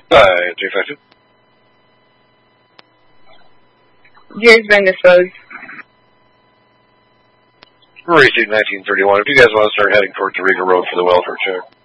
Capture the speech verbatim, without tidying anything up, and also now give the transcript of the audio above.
Uh, three five two. Gear's been disposed. Racing nineteen thirty-one. If you guys want to start heading toward Tariga Road for the welfare check.